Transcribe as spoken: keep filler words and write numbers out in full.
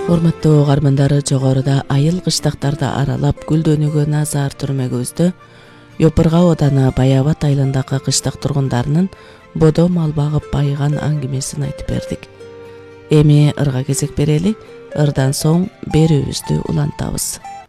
Урматтуу угармандары, жогоруда айыл кыштактарды аралап гүлдөнүүгө назар түрмөгүбүздө Йопырга ооданы Баябат айылындагы кыштак тургундарынын бодо мал багып байыган аңгемесин айтып бердик. Эми ырга кезек берели, ырдан соң берүүбүздү улантабыз.